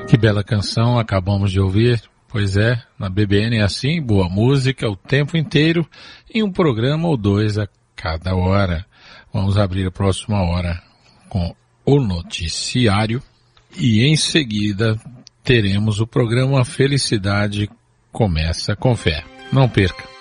Que bela canção acabamos de ouvir. Pois é, na BBN é assim, boa música o tempo inteiro, em um programa ou dois a cada hora. Vamos abrir a próxima hora com o noticiário e em seguida teremos o programa Felicidade Começa com Fé. Não perca.